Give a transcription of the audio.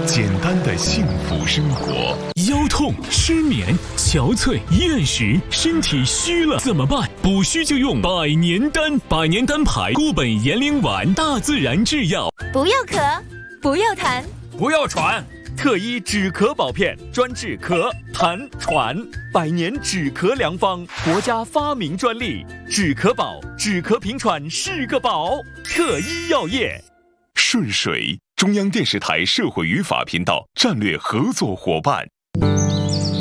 简单的幸福生活。 腰痛、失眠、憔悴、厌食，身体虚了怎么办？补虚就用百年丹，百年丹牌固本延龄丸，大自然制药。 不要咳，不要痰， 不要喘，特医止咳宝片，专治咳、痰、喘，百年止咳良方，国家发明专利，止咳宝，止咳平喘是个宝。特医药业。 顺水，中央电视台社会与法频道战略合作伙伴。